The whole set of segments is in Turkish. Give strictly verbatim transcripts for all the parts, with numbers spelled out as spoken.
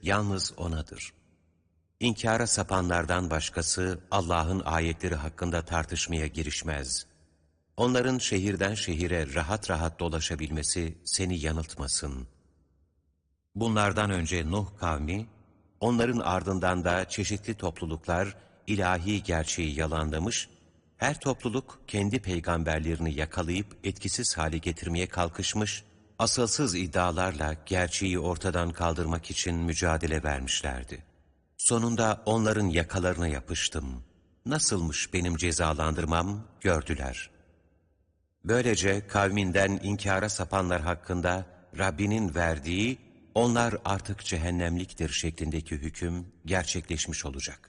yalnız O'nadır. İnkara sapanlardan başkası Allah'ın ayetleri hakkında tartışmaya girişmez. Onların şehirden şehire rahat rahat dolaşabilmesi seni yanıltmasın. Bunlardan önce Nuh kavmi, onların ardından da çeşitli topluluklar ilahi gerçeği yalanlamış, her topluluk kendi peygamberlerini yakalayıp etkisiz hale getirmeye kalkışmış, asılsız iddialarla gerçeği ortadan kaldırmak için mücadele vermişlerdi. Sonunda onların yakalarına yapıştım. Nasılmış benim cezalandırmam gördüler. Böylece kavminden inkara sapanlar hakkında Rabbinin verdiği, onlar artık cehennemliktir şeklindeki hüküm gerçekleşmiş olacak.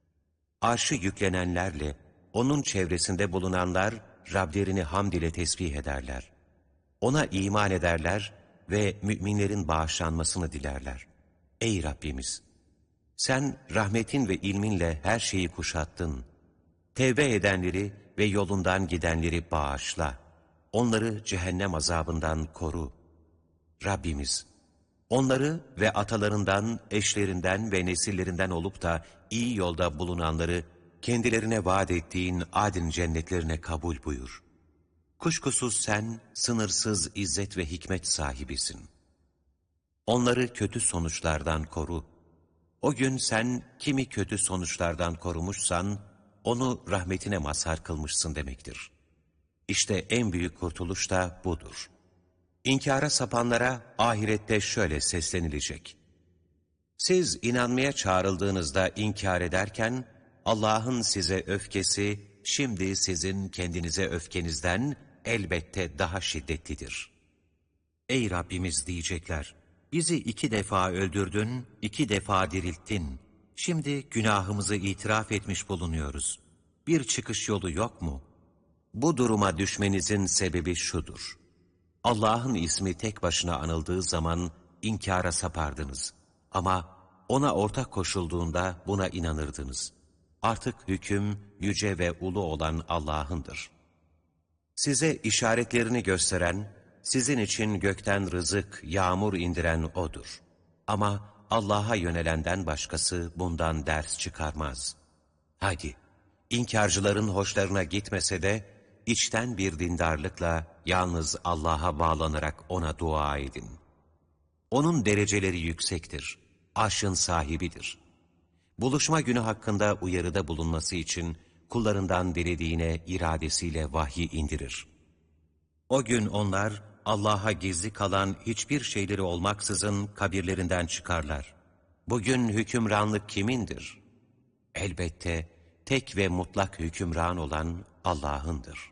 Arşı yüklenenlerle onun çevresinde bulunanlar Rablerini hamd ile tesbih ederler. Ona iman ederler ve müminlerin bağışlanmasını dilerler. Ey Rabbimiz! Sen rahmetin ve ilminle her şeyi kuşattın. Tevbe edenleri ve yolundan gidenleri bağışla. Onları cehennem azabından koru. Rabbimiz, onları ve atalarından, eşlerinden ve nesillerinden olup da iyi yolda bulunanları kendilerine vaat ettiğin adin cennetlerine kabul buyur. Kuşkusuz sen sınırsız izzet ve hikmet sahibisin. Onları kötü sonuçlardan koru. O gün sen kimi kötü sonuçlardan korumuşsan, onu rahmetine mazhar kılmışsın demektir. İşte en büyük kurtuluş da budur. İnkara sapanlara ahirette şöyle seslenilecek. Siz inanmaya çağrıldığınızda inkar ederken, Allah'ın size öfkesi, şimdi sizin kendinize öfkenizden elbette daha şiddetlidir. Ey Rabbimiz diyecekler, bizi iki defa öldürdün, iki defa dirilttin. Şimdi günahımızı itiraf etmiş bulunuyoruz. Bir çıkış yolu yok mu? Bu duruma düşmenizin sebebi şudur. Allah'ın ismi tek başına anıldığı zaman inkara sapardınız. Ama ona ortak koşulduğunda buna inanırdınız. Artık hüküm yüce ve ulu olan Allah'ındır. Size işaretlerini gösteren, sizin için gökten rızık, yağmur indiren O'dur. Ama Allah'a yönelenden başkası bundan ders çıkarmaz. Hadi, inkarcıların hoşlarına gitmese de, içten bir dindarlıkla yalnız Allah'a bağlanarak O'na dua edin. O'nun dereceleri yüksektir, arşın sahibidir. Buluşma günü hakkında uyarıda bulunması için kullarından dilediğine iradesiyle vahyi indirir. O gün onlar Allah'a gizli kalan hiçbir şeyleri olmaksızın kabirlerinden çıkarlar. Bugün hükümranlık kimindir? Elbette tek ve mutlak hükümran olan Allah'ındır.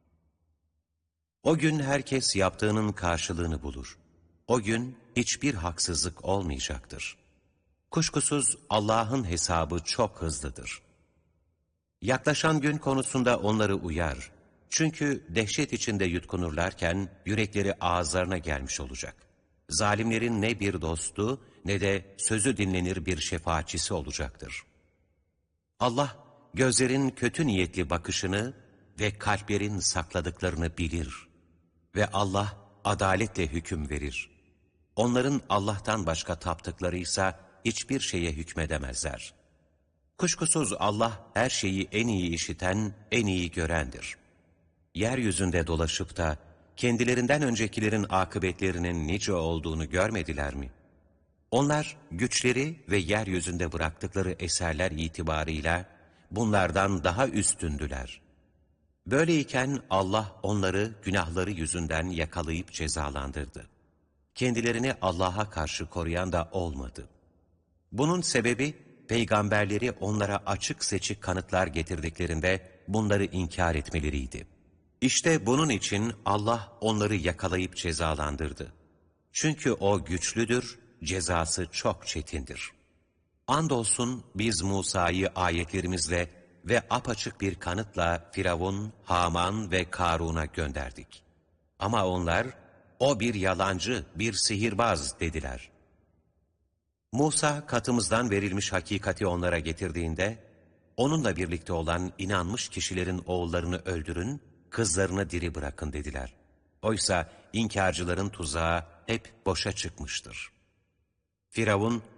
O gün herkes yaptığının karşılığını bulur. O gün hiçbir haksızlık olmayacaktır. Kuşkusuz Allah'ın hesabı çok hızlıdır. Yaklaşan gün konusunda onları uyar. Çünkü dehşet içinde yutkunurlarken yürekleri ağızlarına gelmiş olacak. Zalimlerin ne bir dostu ne de sözü dinlenir bir şefaatçisi olacaktır. Allah gözlerin kötü niyetli bakışını ve kalplerin sakladıklarını bilir. Ve Allah adaletle hüküm verir. Onların Allah'tan başka taptıklarıysa hiçbir şeye hükmedemezler. Kuşkusuz Allah her şeyi en iyi işiten, en iyi görendir. Yeryüzünde dolaşıp da kendilerinden öncekilerin akıbetlerinin nice olduğunu görmediler mi? Onlar güçleri ve yeryüzünde bıraktıkları eserler itibarıyla bunlardan daha üstündüler. Böyleyken Allah onları günahları yüzünden yakalayıp cezalandırdı. Kendilerini Allah'a karşı koruyan da olmadı. Bunun sebebi peygamberleri onlara açık seçik kanıtlar getirdiklerinde bunları inkar etmeleriydi. İşte bunun için Allah onları yakalayıp cezalandırdı. Çünkü O güçlüdür, cezası çok çetindir. Andolsun biz Musa'yı ayetlerimizle ve apaçık bir kanıtla Firavun, Haman ve Karun'a gönderdik. Ama onlar, o bir yalancı, bir sihirbaz dediler. Musa katımızdan verilmiş hakikati onlara getirdiğinde, onunla birlikte olan inanmış kişilerin oğullarını öldürün, kızlarını diri bırakın dediler. Oysa inkarcıların tuzağı hep boşa çıkmıştır. Firavun,